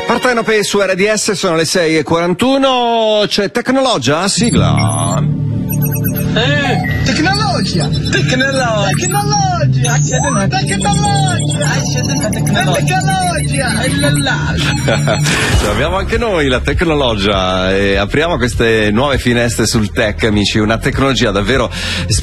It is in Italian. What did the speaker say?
Partenope su RDS, sono le 6:41, c'è Tecnologia, sigla. Tecnologia! Abbiamo anche noi la tecnologia e apriamo queste nuove finestre sul tech, amici, una tecnologia davvero